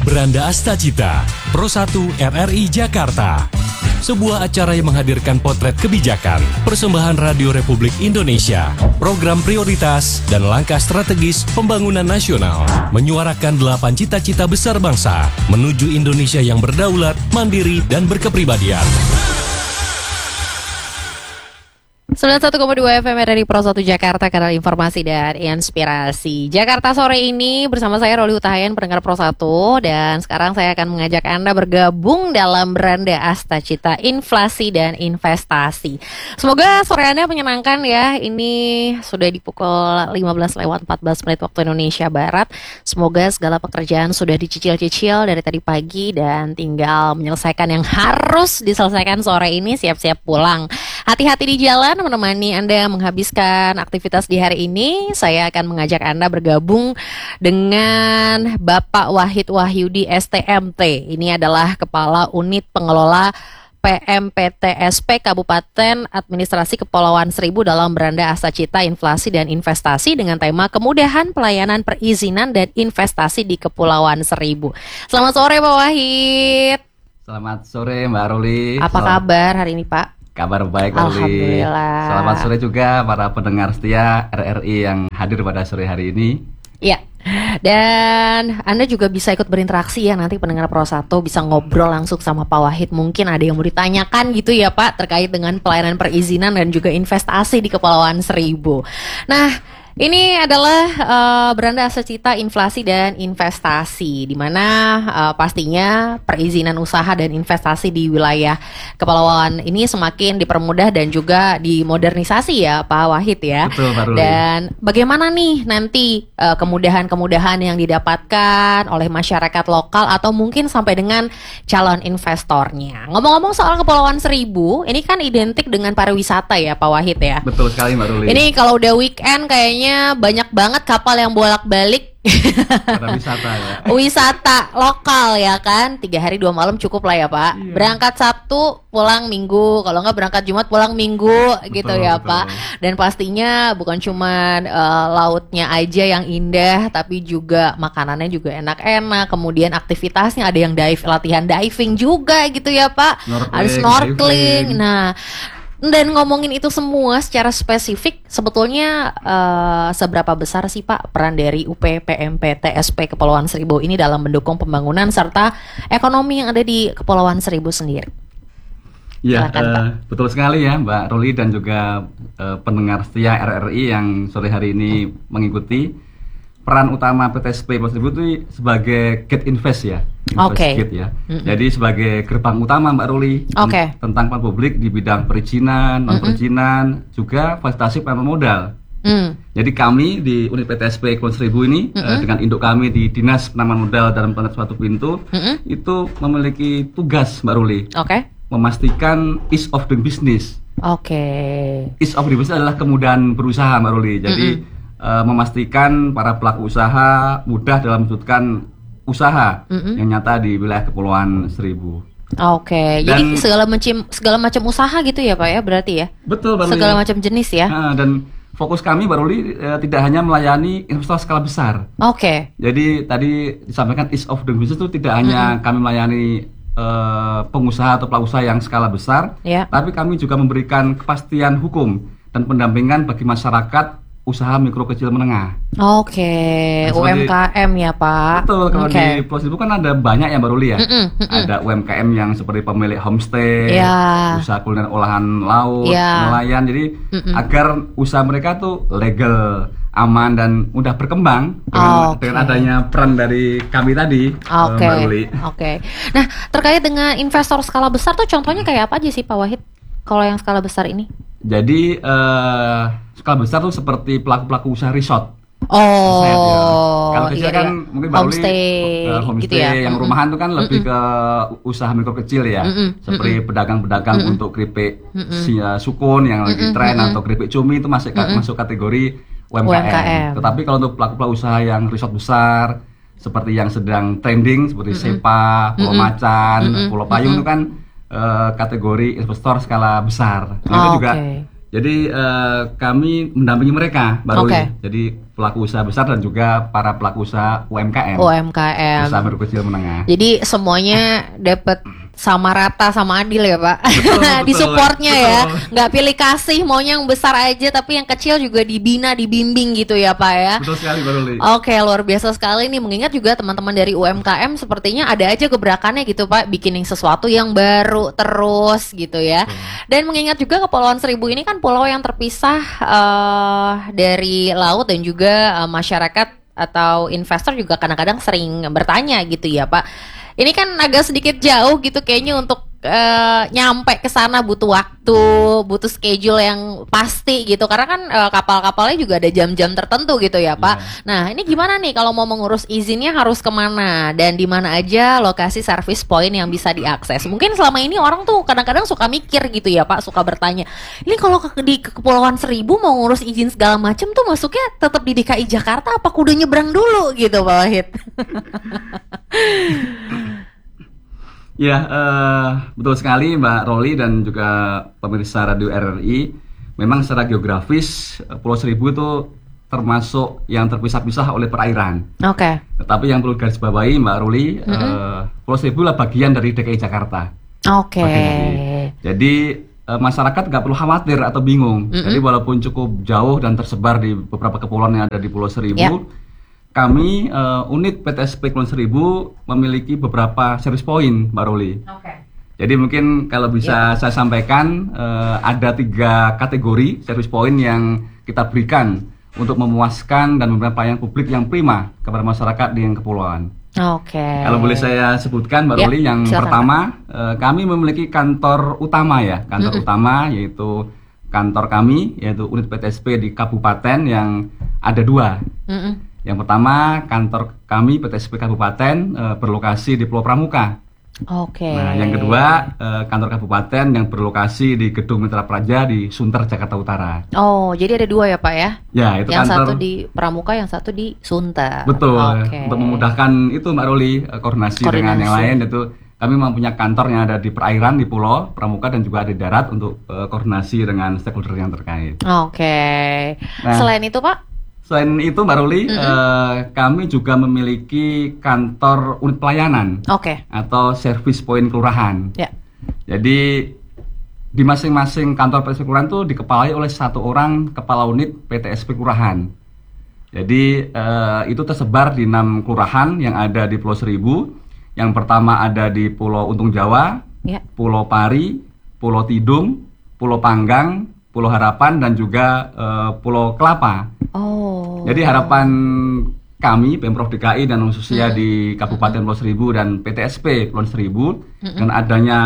Beranda Astacita, Pro 1 RRI Jakarta. Sebuah acara yang menghadirkan potret kebijakan, persembahan Radio Republik Indonesia, program prioritas, dan langkah strategis pembangunan nasional. Menyuarakan 8 cita-cita besar bangsa menuju Indonesia yang berdaulat, mandiri, dan berkepribadian. 91,2 FM dari Pro 1 Jakarta, kanal informasi dan inspirasi. Jakarta sore ini bersama saya Roli Hutahayan, pendengar Pro 1. Dan sekarang saya akan mengajak Anda bergabung dalam Beranda Astacita Inflasi dan Investasi. Semoga sore Anda menyenangkan ya. Ini sudah di pukul 15:14 waktu Indonesia Barat. Semoga segala pekerjaan sudah dicicil-cicil dari tadi pagi dan tinggal menyelesaikan yang harus diselesaikan sore ini, siap-siap pulang. Hati-hati di jalan menemani Anda menghabiskan aktivitas di hari ini. Saya akan mengajak Anda bergabung dengan Bapak Wahid Wahyudi STMT. Ini adalah Kepala Unit Pengelola PMPTSP Kabupaten Administrasi Kepulauan Seribu dalam Beranda Astacita Inflasi dan Investasi dengan tema kemudahan pelayanan perizinan dan investasi di Kepulauan Seribu. Selamat sore Pak Wahid. Selamat sore Mbak Roli. Apa kabar hari ini Pak? Kabar baik, Roli. Alhamdulillah. Selamat sore juga para pendengar setia RRI yang hadir pada sore hari ini. Iya. Dan Anda juga bisa ikut berinteraksi ya, nanti pendengar Pro 1 bisa ngobrol langsung sama Pak Wahid. Mungkin ada yang mau ditanyakan gitu ya Pak, terkait dengan pelayanan perizinan dan juga investasi di Kepulauan Seribu. Nah, ini adalah Beranda Astacita Inflasi dan Investasi, di mana pastinya perizinan usaha dan investasi di wilayah Kepulauan ini semakin dipermudah dan juga dimodernisasi ya Pak Wahid ya. Betul, Pak Ruli. Dan bagaimana nih nanti kemudahan-kemudahan yang didapatkan oleh masyarakat lokal atau mungkin sampai dengan calon investornya. Ngomong-ngomong soal Kepulauan Seribu, ini kan identik dengan pariwisata ya Pak Wahid ya. Betul sekali Mbak Ruli. Ini kalau udah weekend kayaknya banyak banget kapal yang bolak-balik Para wisata ya. wisata lokal ya kan. 3 hari 2 malam cukup lah ya Pak. Iya. Berangkat Sabtu pulang Minggu, kalau nggak berangkat Jumat pulang Minggu. Gitu ya betul. Pak. Dan pastinya bukan cuman lautnya aja yang indah, tapi juga makanannya juga enak-enak. Kemudian aktivitasnya ada yang latihan diving juga gitu ya Pak. Ada snorkeling. Nah, dan ngomongin itu semua secara spesifik, sebetulnya seberapa besar sih Pak peran dari UP PMPTSP Kepulauan Seribu ini dalam mendukung pembangunan serta ekonomi yang ada di Kepulauan Seribu sendiri? Ya, Silakan, betul sekali ya Mbak Roli dan juga pendengar setia RRI yang sore hari ini mengikuti. Peran utama PTSP Kepulauan Seribu itu sebagai gate invest ya. Oke. Gate ya. Jadi sebagai gerbang utama Mbak Ruli tentang peran publik di bidang perizinan, non perizinan, juga fasilitasi penanaman modal. Jadi kami di unit PTSP Kepulauan Seribu ini dengan induk kami di Dinas Penanaman Modal dalam suatu pintu itu memiliki tugas Mbak Ruli. Memastikan ease of doing business. Ease of doing business adalah kemudahan berusaha Mbak Ruli. Jadi memastikan para pelaku usaha mudah dalam mewujudkan usaha yang nyata di wilayah Kepulauan Seribu. Jadi segala macam usaha gitu ya Pak ya, berarti ya? Betul, Baru segala macam jenis ya. Dan fokus kami Baru tidak hanya melayani investor skala besar. Jadi tadi disampaikan ease of doing business itu tidak hanya kami melayani pengusaha atau pelaku usaha yang skala besar, tapi kami juga memberikan kepastian hukum dan pendampingan bagi masyarakat usaha mikro kecil menengah. UMKM ya Pak. Betul, kalau di Pulau Seribu kan ada banyak yang Baru ya. Ada UMKM yang seperti pemilik homestay, usaha kuliner olahan laut, nelayan. Jadi agar usaha mereka tuh legal, aman dan mudah berkembang dengan adanya peran dari kami tadi, Mbak Ruli. Nah, terkait dengan investor skala besar tuh contohnya kayak apa aja sih Pak Wahid? Kalau yang skala besar ini? Jadi skala besar tuh seperti pelaku-pelaku usaha resort. Kalau kecil kan mungkin homestay homestay gitu ya. Yang rumahan tuh kan lebih ke usaha mikro kecil ya. Seperti pedagang-pedagang untuk keripik sukun yang lagi tren atau keripik cumi itu masuk kategori UMKM. Tetapi kalau untuk pelaku-pelaku usaha yang resort besar seperti yang sedang trending seperti Sepa, Pulau Macan, Pulau Payung itu kan kategori investor skala besar. Itu juga Jadi kami mendampingi mereka baru jadi pelaku usaha besar dan juga para pelaku usaha UMKM. Usaha baru kecil menengah. Jadi semuanya dapat sama rata sama adil ya Pak. Di supportnya ya, nggak pilih kasih maunya yang besar aja, tapi yang kecil juga dibina, dibimbing gitu ya Pak ya. Betul sekali Mbak Ruli. Oke, luar biasa sekali nih. Mengingat juga teman-teman dari UMKM sepertinya ada aja gebrakannya gitu Pak, bikin sesuatu yang baru terus gitu ya. Dan mengingat juga Kepulauan Seribu ini kan pulau yang terpisah dari laut, dan juga masyarakat atau investor juga kadang-kadang sering bertanya gitu ya Pak. Ini kan agak sedikit jauh gitu kayaknya untuk nyampe ke sana, butuh waktu, butuh schedule yang pasti gitu. Karena kan kapal-kapalnya juga ada jam-jam tertentu gitu ya Pak. Nah ini gimana nih kalau mau mengurus izinnya harus kemana dan di mana aja lokasi service point yang bisa diakses? Mungkin selama ini orang tuh kadang-kadang suka mikir gitu ya Pak, suka bertanya, ini kalau di Kepulauan Seribu mau ngurus izin segala macam tuh masuknya tetap di DKI Jakarta apa kudu nyebrang dulu gitu Pak Wahid? Ya, betul sekali Mbak Roli dan juga pemirsa Radio RRI. Memang secara geografis Pulau Seribu itu termasuk yang terpisah-pisah oleh perairan. Oke. Tetapi yang perlu garis bawahi Mbak Roli, Pulau Seribu adalah bagian dari DKI Jakarta. Oke. Jadi masyarakat nggak perlu khawatir atau bingung. Jadi walaupun cukup jauh dan tersebar di beberapa kepulauan yang ada di Pulau Seribu, kami unit PTSP Kepulauan Seribu memiliki beberapa service point, Mbak Roli. Jadi mungkin kalau bisa saya sampaikan ada 3 kategori service point yang kita berikan untuk memuaskan dan memberikan pelayanan publik yang prima kepada masyarakat di kepulauan. Kalau boleh saya sebutkan, Mbak Roli, yang pertama kami memiliki kantor utama ya, utama yaitu kantor kami yaitu unit PTSP di kabupaten yang ada 2. Yang pertama, kantor kami PTSP Kabupaten berlokasi di Pulau Pramuka. Nah, yang kedua, kantor kabupaten yang berlokasi di Gedung Mitra Praja di Sunter, Jakarta Utara. Oh, jadi ada 2 ya Pak ya? Ya, itu yang kantor. Satu di Pramuka, yang satu di Sunter. Betul. Untuk memudahkan itu Mbak Roli, koordinasi dengan yang lain, itu kami mempunyai kantor yang ada di perairan di Pulau Pramuka dan juga ada di darat untuk koordinasi dengan stakeholder yang terkait. Nah, selain itu Pak? Selain itu Mbak Ruli, kami juga memiliki kantor unit pelayanan atau service point kelurahan. Jadi di masing-masing kantor PTSP kelurahan itu dikepalai oleh 1 orang kepala unit PTSP kelurahan. Jadi itu tersebar di 6 kelurahan yang ada di Pulau Seribu. Yang pertama ada di Pulau Untung Jawa, Pulau Pari, Pulau Tidung, Pulau Panggang, Pulau Harapan, dan juga Pulau Kelapa. Jadi harapan kami Pemprov DKI dan khususnya di Kabupaten Pulau Seribu dan PTSP Pulau Seribu dengan adanya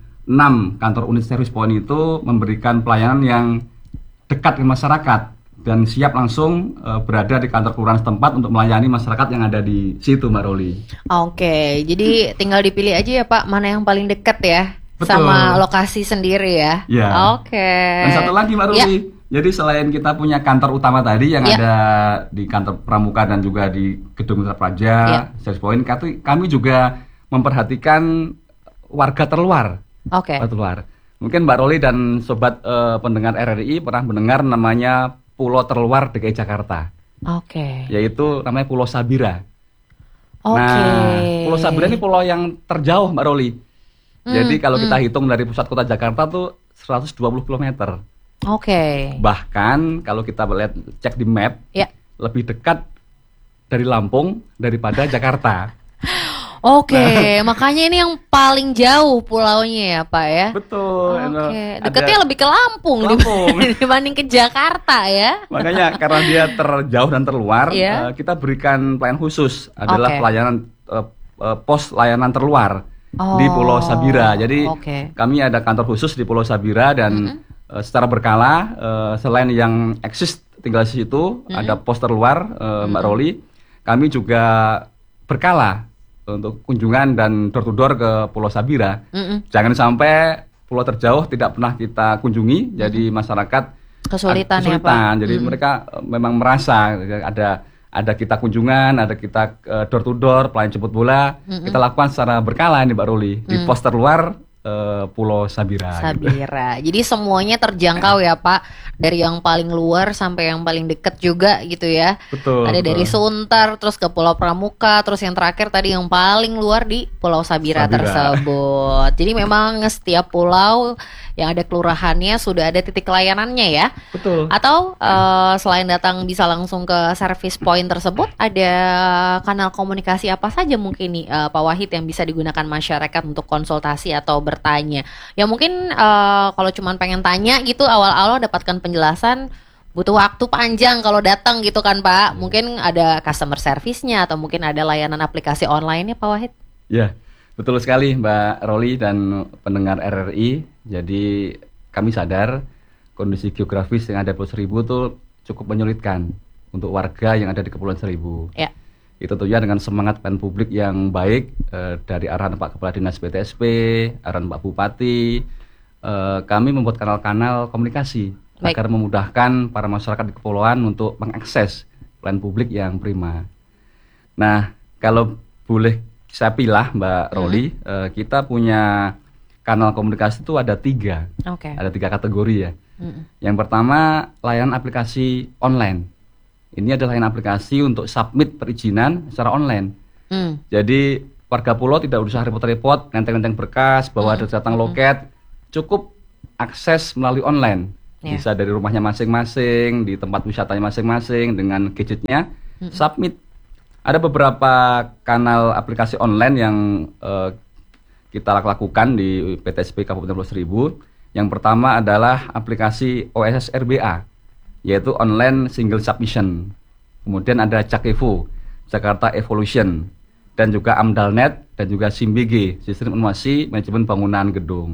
6 kantor unit service point itu memberikan pelayanan yang dekat ke masyarakat dan siap langsung berada di kantor kelurahan setempat untuk melayani masyarakat yang ada di situ, Mbak Roli. Jadi tinggal dipilih aja ya Pak, mana yang paling dekat ya. Sama lokasi sendiri ya. Dan satu lagi Mbak Ruli, jadi selain kita punya kantor utama tadi yang ada di kantor Pramuka dan juga di Gedung Mitra Praja, service point, kami juga memperhatikan warga terluar. Terluar. Mungkin Mbak Roli dan sobat pendengar RRI pernah mendengar namanya Pulau Terluar DKI Jakarta. Yaitu namanya Pulau Sabira. Nah, Pulau Sabira ini pulau yang terjauh Mbak Roli. Jadi kalau kita hitung dari pusat kota Jakarta tuh 120 km. Bahkan kalau kita lihat cek di map, lebih dekat dari Lampung daripada Jakarta. Makanya ini yang paling jauh pulaunya ya Pak ya. Betul. Dekatnya lebih ke Lampung. Dibanding ke Jakarta ya. Makanya karena dia terjauh dan terluar, kita berikan pelayanan khusus adalah pelayanan pos layanan terluar. Di Pulau Sabira. Jadi kami ada kantor khusus di Pulau Sabira dan secara berkala selain yang eksis tinggal di situ ada pos terluar Mbak Roli, kami juga berkala untuk kunjungan dan door to door ke Pulau Sabira. Jangan sampai pulau terjauh tidak pernah kita kunjungi, jadi masyarakat kesulitan. Ya, Pak? Jadi mereka memang merasa ada kita kunjungan, ada kita door to door, pelayanan jemput bola, kita lakukan secara berkala nih Mbak Ruli. Di pos terluar Pulau Sabira. Sabira. Gitu. Jadi semuanya terjangkau ya Pak. Dari yang paling luar sampai yang paling dekat juga gitu ya. Betul. Ada dari Sunter, terus ke Pulau Pramuka, terus yang terakhir tadi yang paling luar di Pulau Sabira. Tersebut. Jadi memang setiap pulau yang ada kelurahannya sudah ada titik layanannya ya. Betul. Atau selain datang bisa langsung ke service point tersebut, ada kanal komunikasi apa saja mungkin nih Pak Wahid yang bisa digunakan masyarakat untuk konsultasi atau bertanya. Ya mungkin kalau cuma pengen tanya gitu awal-awal dapatkan penjelasan butuh waktu panjang kalau datang gitu kan Pak. Mungkin ada customer service-nya atau mungkin ada layanan aplikasi online-nya Pak Wahid. Ya, betul sekali Mbak Roli dan pendengar RRI. Jadi kami sadar kondisi geografis yang ada di Pulau Seribu itu cukup menyulitkan untuk warga yang ada di Kepulauan Seribu. Ya. Itu tentunya dengan semangat pelayanan publik yang baik dari arahan Pak Kepala Dinas PTSP, arahan Pak Bupati, kami membuat kanal-kanal komunikasi agar memudahkan para masyarakat di kepulauan untuk mengakses pelayanan publik yang prima. Nah, kalau boleh saya pilih Mbak Roli, kita punya kanal komunikasi itu ada 3. Ada 3 kategori ya. Yang pertama layanan aplikasi online. Ini adalah layanan aplikasi untuk submit perizinan secara online. Jadi warga pulau tidak usah repot-repot nenteng-nenteng berkas, bawa datang loket, cukup akses melalui online. Bisa dari rumahnya masing-masing, di tempat wisatanya masing-masing dengan gadgetnya, submit. Ada beberapa kanal aplikasi online yang kita lakukan di PTSP Kabupaten Pulau Seribu. Yang pertama adalah aplikasi OSS RBA, yaitu Online Single Submission. Kemudian ada Jakevo, Jakarta Evolution, dan juga AMDALNet, dan juga SIMBG, Sistem Informasi Manajemen Bangunan Gedung.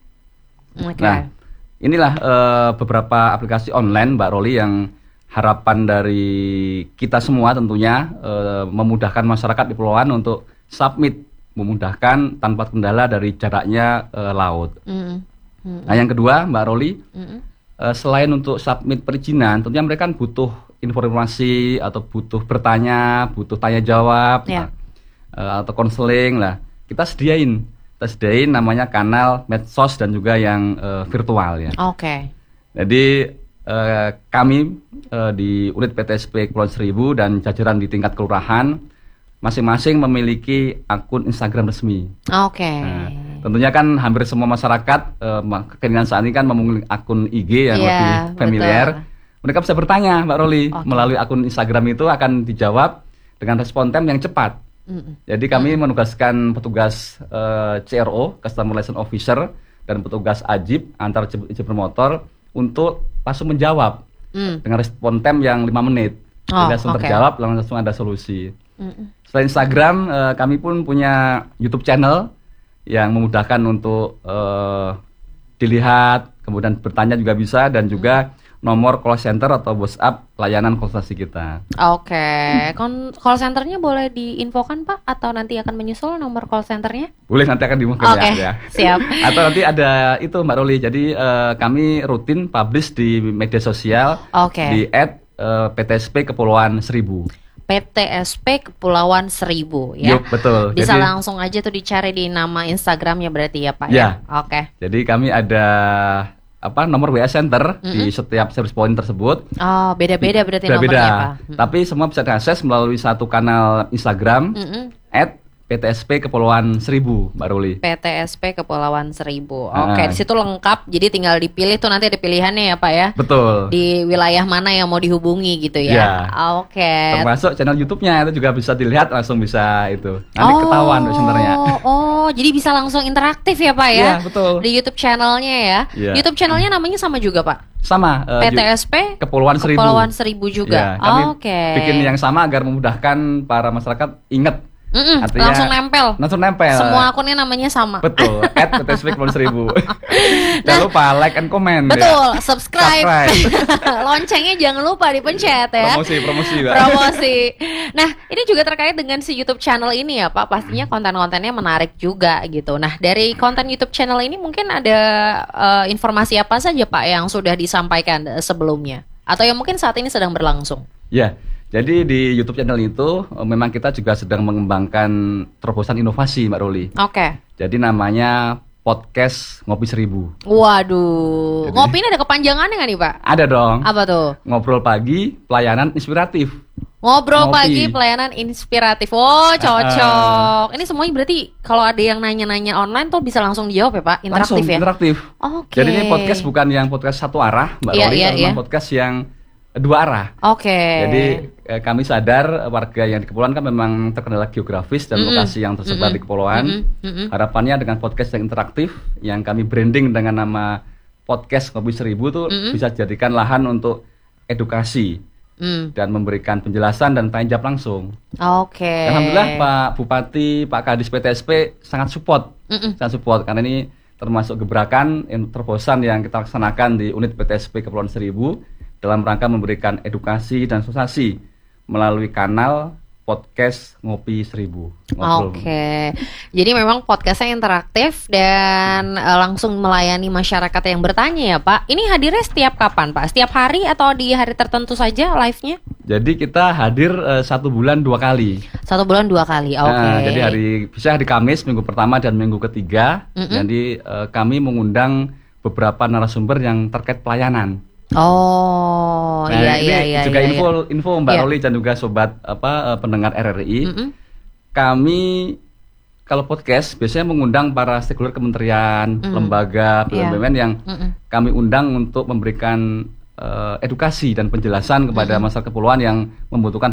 Nah, inilah beberapa aplikasi online Mbak Roli yang harapan dari kita semua tentunya memudahkan masyarakat di Pulauan untuk submit, memudahkan tanpa kendala dari jaraknya laut. Nah, yang kedua Mbak Roli, selain untuk submit perizinan, tentunya mereka kan butuh informasi atau butuh bertanya, butuh tanya jawab, atau konseling lah. Kita sediain namanya kanal medsos dan juga yang virtual ya. Jadi kami di unit PTSP Kepulauan Seribu dan jajaran di tingkat kelurahan masing-masing memiliki akun Instagram resmi. Nah, tentunya kan hampir semua masyarakat kekinian saat ini kan memiliki akun IG yang lebih familiar. Betul. Mereka bisa bertanya Mbak Roli melalui akun Instagram itu akan dijawab dengan respon time yang cepat. Jadi kami menugaskan petugas CRO, Customer Relation Officer, dan petugas AJIB antar izin bermotor untuk langsung menjawab dengan respon time yang 5 menit. Langsung terjawab, langsung ada solusi. Selain Instagram, kami pun punya YouTube channel yang memudahkan untuk dilihat, kemudian bertanya juga bisa, dan juga nomor call center atau WhatsApp layanan konsultasi kita. Call centernya boleh diinfokan Pak, atau nanti akan menyusul nomor call centernya? Boleh, nanti akan diumumkan ya. Siap. Atau nanti ada itu Mbak Roli, jadi kami rutin publish di media sosial di @PTSP Kepulauan Seribu. PTSP Kepulauan Seribu ya. Yuk, betul. Bisa jadi, langsung aja tuh dicari di nama Instagramnya berarti ya Pak ya. Jadi kami ada nomor WA center di setiap service point tersebut. Beda-beda berarti nomornya Pak. Tapi semua bisa diakses melalui satu kanal Instagram @PTSP Kepulauan Seribu, Mbak Ruli. PTSP Kepulauan Seribu. Di situ lengkap. Jadi tinggal dipilih tuh, nanti ada pilihannya ya Pak ya. Betul. Di wilayah mana yang mau dihubungi gitu ya. Termasuk channel YouTube-nya itu juga bisa dilihat, langsung bisa itu. Nanti ketahuan senternya. Jadi bisa langsung interaktif ya Pak ya. Iya, betul. Di YouTube channelnya ya. YouTube channelnya namanya sama juga Pak? Sama. PTSP Kepulauan Seribu. Kepulauan Seribu juga. Kami bikin yang sama agar memudahkan para masyarakat ingat. Artinya, langsung nempel. Semua akunnya namanya sama. Betul. @PTSP Kepulauan Seribu. Jangan lupa like and comment. Betul. Ya. Subscribe. Loncengnya jangan lupa dipencet ya. Promosi. Nah, ini juga terkait dengan si YouTube channel ini ya Pak. Pastinya konten-kontennya menarik juga gitu. Nah, dari konten YouTube channel ini mungkin ada informasi apa saja Pak yang sudah disampaikan sebelumnya, atau yang mungkin saat ini sedang berlangsung? Ya. Jadi di YouTube channel itu memang kita juga sedang mengembangkan terobosan inovasi Mbak Roli. Jadi namanya podcast Ngopi 1000. Waduh. Jadi, ngopi ini ada kepanjangannya nggak nih Pak? Ada dong. Apa tuh? Ngobrol pagi, pelayanan inspiratif. Ngobrol pagi, pelayanan inspiratif. Oh, cocok. Ini semuanya berarti kalau ada yang nanya-nanya online tuh bisa langsung dijawab ya Pak? Interaktif langsung, ya? Interaktif. Oke. Jadi ini podcast bukan yang podcast satu arah, Mbak Roli, memang podcast yang dua arah. Oke. Jadi kami sadar warga yang di kepulauan kan memang terkendala geografis dan lokasi yang tersebar di kepulauan. Harapannya dengan podcast yang interaktif yang kami branding dengan nama podcast Ngopi 1000 tuh bisa jadikan lahan untuk edukasi dan memberikan penjelasan dan tanya jawab langsung. Oke. Alhamdulillah Pak Bupati, Pak Kadis PTSP sangat support, karena ini termasuk gebrakan terobosan yang kita laksanakan di unit PTSP Kepulauan Seribu dalam rangka memberikan edukasi dan sosialisasi melalui kanal podcast Ngopi 1000. Oke. Jadi memang podcastnya interaktif dan langsung melayani masyarakat yang bertanya ya Pak. Ini hadirnya setiap kapan Pak? Setiap hari atau di hari tertentu saja live-nya? Jadi kita hadir 1 bulan 2 kali. 1 bulan 2 kali, oke. Jadi bisa hari Kamis, minggu pertama dan minggu ketiga. Jadi kami mengundang beberapa narasumber yang terkait pelayanan. Oh, iya. Juga info Mbak Roli dan juga sobat pendengar RRI. Kami kalau podcast biasanya mengundang para stakeholder kementerian, lembaga, BUMN yang kami undang untuk memberikan edukasi dan penjelasan kepada masyarakat kepulauan yang membutuhkan